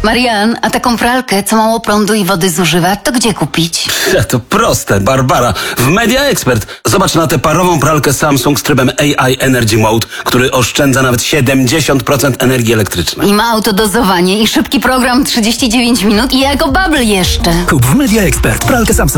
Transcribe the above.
Marian, a taką pralkę, co mało prądu i wody zużywa, to gdzie kupić? To proste, Barbara. W Media Expert. Zobacz na tę parową pralkę Samsung z trybem AI Energy Mode, który oszczędza nawet 70% energii elektrycznej. I ma autodozowanie i szybki program 39 minut i jako bubble jeszcze. Kup w Media Expert pralkę Samsung.